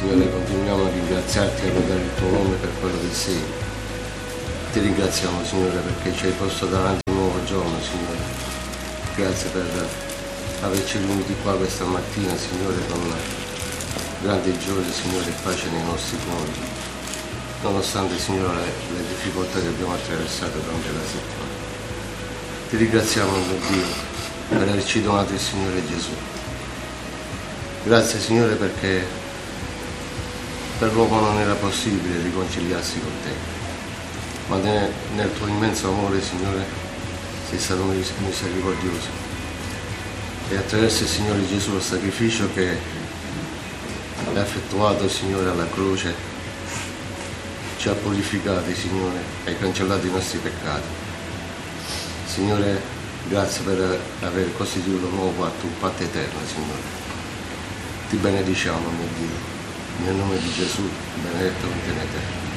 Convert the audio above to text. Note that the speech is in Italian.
Signore, continuiamo a ringraziarti e a lodare il tuo nome per quello che sei. Ti ringraziamo, Signore, perché ci hai posto davanti un nuovo giorno, Signore. Grazie per averci riuniti qua questa mattina, Signore, con grande gioia, Signore, e pace nei nostri cuori, nonostante, Signore, le difficoltà che abbiamo attraversato durante la settimana. Ti ringraziamo, mio Dio, per averci donato il Signore Gesù. Grazie, Signore, perché per l'uomo non era possibile riconciliarsi con te, ma nel tuo immenso amore, Signore, sei stato misericordioso. E attraverso il Signore Gesù, lo sacrificio che hai effettuato, Signore, alla croce, ci ha purificati, Signore, hai cancellato i nostri peccati. Signore, grazie per aver costituito un nuovo patto eterno, Signore. Ti benediciamo, mio Dio, nel nome di Gesù, benedetto in te.